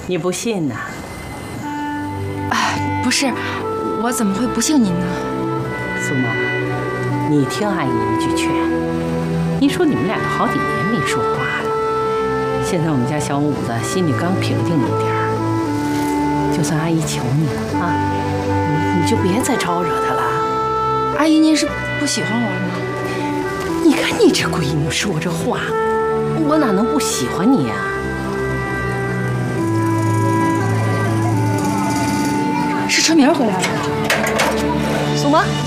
你不信呐？ 哎，不是，我怎么会不信您呢？ 苏妈，你听阿姨一句劝，你说你们俩都好几年没说话了，现在我们家小五子心里刚平静一点儿，就算阿姨求你了啊，你就别再招惹他了。 阿姨，您是不喜欢我了吗？ 你看你这闺女说这话，我哪能不喜欢你呀？ 是春明回来了。 苏妈。